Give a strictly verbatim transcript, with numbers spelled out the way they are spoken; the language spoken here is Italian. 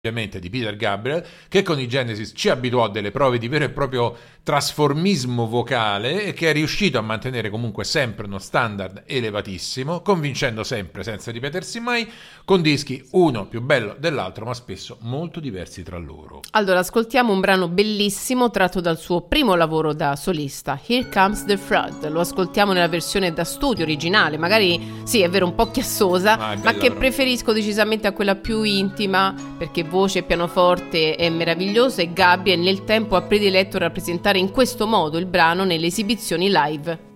ovviamente di Peter Gabriel, che con i Genesis ci abituò a delle prove di vero e proprio trasformismo vocale e che è riuscito a mantenere comunque sempre uno standard elevatissimo, convincendo sempre senza ripetersi mai, con dischi uno più bello dell'altro ma spesso molto diversi tra loro. Allora ascoltiamo un brano bellissimo tratto dal suo primo lavoro da solista, Here Comes the Flood. Lo ascoltiamo nella versione da studio originale, magari sì è vero un po' chiassosa, Ah, ma che però. preferisco decisamente a quella più intima, perché voce e pianoforte è meraviglioso e Gabriel nel tempo ha prediletto rappresentare in questo modo il brano nelle esibizioni live.